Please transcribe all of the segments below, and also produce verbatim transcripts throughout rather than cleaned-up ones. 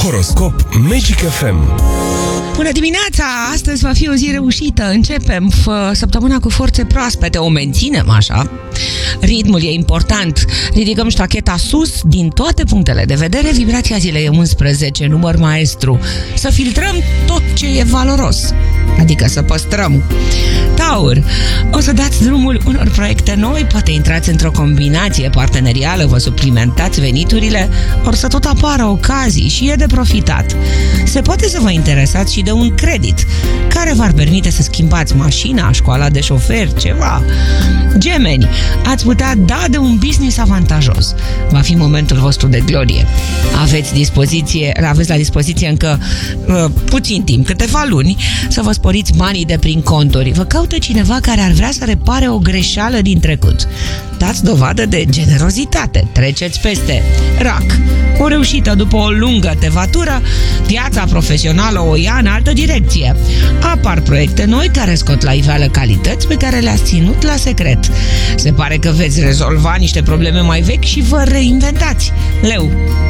Horoscop Magic F M. Bună dimineața! Astăzi va fi o zi reușită. Începem săptămâna cu forțe proaspete. O menținem așa. Ritmul e important. Ridicăm ștacheta sus din toate punctele de vedere. Vibrația zilei e unsprezece, număr maestru. Să filtrăm tot ce e valoros, adică să păstrăm. Taur, o să dați drumul unor proiecte noi, poate intrați într-o combinație partenerială, vă suplimentați veniturile, or să tot apară ocazii și e de profitat. Se poate să vă interesați și de un credit care v-ar permite să schimbați mașina, școala de șofer, ceva. Gemeni, ați putea da de un business avantajos. Va fi momentul vostru de glorie. Aveți, dispoziție, aveți la dispoziție încă uh, puțin timp, câteva luni, să vă sporiți banii de prin conturi. Vă caută cineva care ar vrea să repare o greșeală din trecut. Dați dovadă de generozitate, treceți peste. Rac, o reușită după o lungă tevatură, viața profesională o ia în altă direcție. Apar proiecte noi care scot la iveală calități pe care le-ați ținut la secret. Se pare că veți rezolva niște probleme mai vechi și vă reinventați. Leu,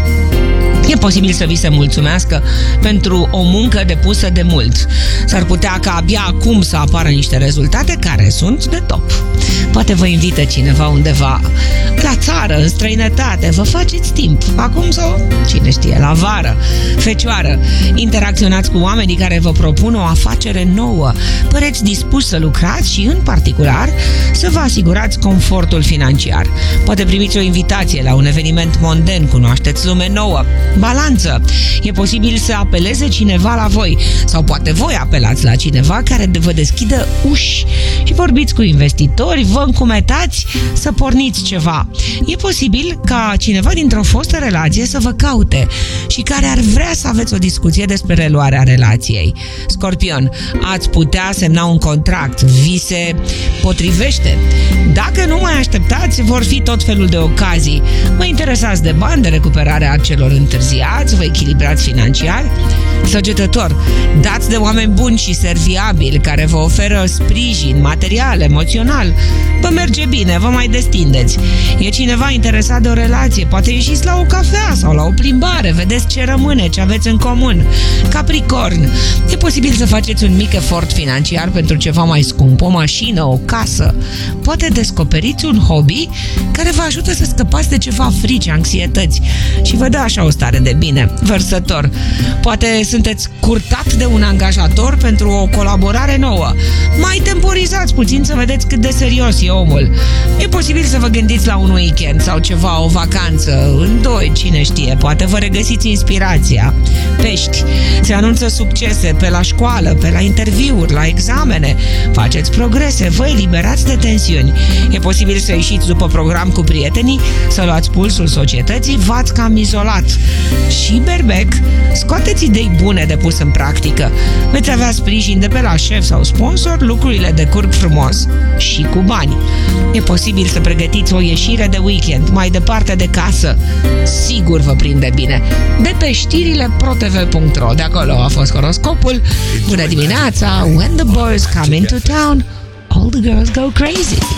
e posibil să vi se mulțumească pentru o muncă depusă de mult. S-ar putea ca abia acum să apară niște rezultate care sunt de top. Poate vă invită cineva undeva la țară, în străinătate, vă faceți timp, acum sau, cine știe, la vară. Fecioară, interacționați cu oamenii care vă propun o afacere nouă. Păreți dispuși să lucrați și, în particular, să vă asigurați confortul financiar. Poate primiți o invitație la un eveniment monden, cunoașteți lume nouă. Balanță, e posibil să apeleze cineva la voi sau poate voi apelați la cineva care vă deschidă uși și vorbiți cu investitori, vă încumetați să porniți ceva. E posibil ca cineva dintr-o fostă relație să vă caute și care ar vrea să aveți o discuție despre reluarea relației. Scorpion, ați putea semna un contract, vi se potrivește. Dacă nu mai așteptați, vor fi tot felul de ocazii. Vă interesați de bani, de recuperarea celor întârziați, vă echilibrați financiar. Săgetător, dați de oameni buni și serviabili care vă oferă sprijin material, emoțional. Vă merge bine, vă mai destindeți. E cineva interesat de o relație, poate ieșiți la o cafea sau la o plimbare, vedeți ce rămâne, ce aveți în comun. Capricorn, e posibil să faceți un mic efort financiar pentru ceva mai scump, o mașină, o casă. Poate descoperiți un hobby care vă ajută să scăpați de ceva frici, anxietăți și vă dă așa o stare de bine. Vărsător, poate sunteți curtat de un angajator pentru o colaborare nouă. Mai temporizați puțin să vedeți cât de serios e omul. E posibil să vă gândiți la un weekend sau ceva, o vacanță, în doi, cine știe, poate vă regăsiți inspirația. Pești, se anunță succese pe la școală, pe la interviuri, la examene. Faceți progrese, vă eliberați de tensiuni. E posibil să ieșiți după program cu prietenii, să luați pulsul societății, v-ați cam izolat. Și berbec, scoateți idei bune de pus în practică. Veți avea sprijin de pe la șef sau sponsor, lucrurile decurg frumos și cu bani. E posibil să pregătiți o ieșire de weekend mai departe de casă. Sigur vă prinde bine. De pe știrile protv punct ro. De acolo a fost horoscopul. Bună dimineața! When the boys come into town, all the girls go crazy.